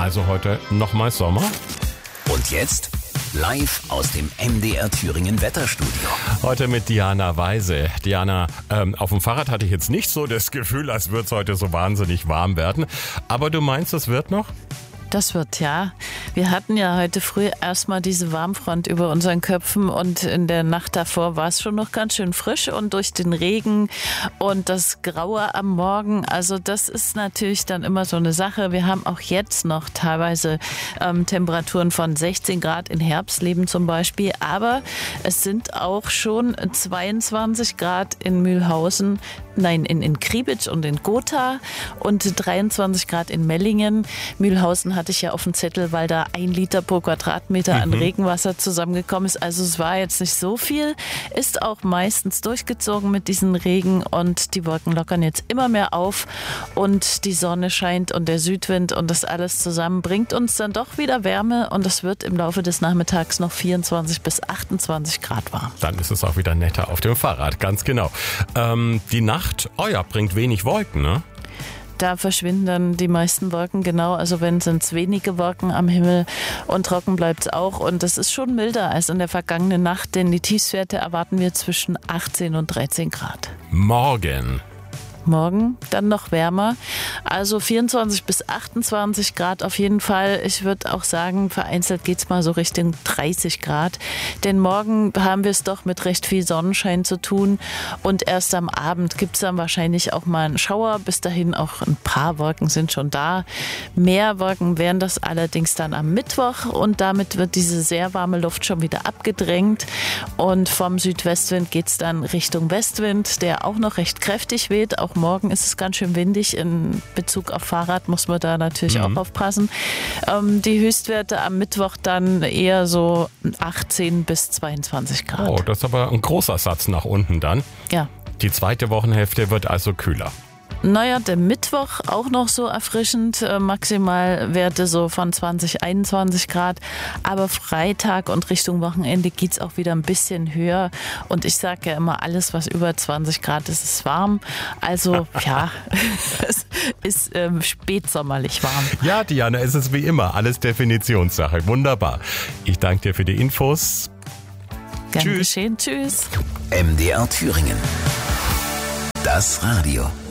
Also heute nochmal Sommer. Und jetzt live aus dem MDR Thüringen Wetterstudio. Heute mit Diana Weise. Diana, auf dem Fahrrad hatte ich jetzt nicht so das Gefühl, als würde es heute so wahnsinnig warm werden. Aber du meinst, es wird noch? Das wird, ja. Wir hatten ja heute früh erstmal diese Warmfront über unseren Köpfen und in der Nacht davor war es schon noch ganz schön frisch und durch den Regen und das Graue am Morgen, also das ist natürlich dann immer so eine Sache. Wir haben auch jetzt noch teilweise Temperaturen von 16 Grad in Herbstleben zum Beispiel, aber es sind auch schon 22 Grad in Mühlhausen, nein, in Kriebitsch und in Gotha und 23 Grad in Mellingen. Mühlhausen hatte ich ja auf dem Zettel, weil da 1 Liter pro Quadratmeter an Regenwasser zusammengekommen ist. Also es war jetzt nicht so viel, ist auch meistens durchgezogen mit diesen Regen und die Wolken lockern jetzt immer mehr auf und die Sonne scheint und der Südwind und das alles zusammen bringt uns dann doch wieder Wärme und es wird im Laufe des Nachmittags noch 24 bis 28 Grad warm. Dann ist es auch wieder netter auf dem Fahrrad, ganz genau. Die Nacht, bringt wenig Wolken, ne? Da verschwinden dann die meisten Wolken, genau. Also wenn sind es wenige Wolken am Himmel und trocken bleibt es auch. Und das ist schon milder als in der vergangenen Nacht, denn die Tiefstwerte erwarten wir zwischen 18 und 13 Grad. Morgen dann noch wärmer, also 24 bis 28 Grad auf jeden Fall. Ich würde auch sagen, vereinzelt geht es mal so Richtung 30 Grad, denn morgen haben wir es doch mit recht viel Sonnenschein zu tun und erst am Abend gibt es dann wahrscheinlich auch mal einen Schauer. Bis dahin auch ein paar Wolken sind schon da. Mehr Wolken wären das allerdings dann am Mittwoch und damit wird diese sehr warme Luft schon wieder abgedrängt und vom Südwestwind geht es dann Richtung Westwind, der auch noch recht kräftig weht. Auch morgen ist es ganz schön windig. In Bezug auf Fahrrad muss man da natürlich auch aufpassen. Die Höchstwerte am Mittwoch dann eher so 18 bis 22 Grad. Oh, das ist aber ein großer Satz nach unten dann. Ja. Die zweite Wochenhälfte wird also kühler. Naja, der Mittwoch auch noch so erfrischend, Maximalwerte so von 20, 21 Grad, aber Freitag und Richtung Wochenende geht's auch wieder ein bisschen höher und ich sage ja immer, alles was über 20 Grad ist, ist warm, also ja, es ist spätsommerlich warm. Ja, Diana, es ist wie immer, alles Definitionssache, wunderbar. Ich danke dir für die Infos. Gern geschehen, tschüss. MDR Thüringen. Das Radio.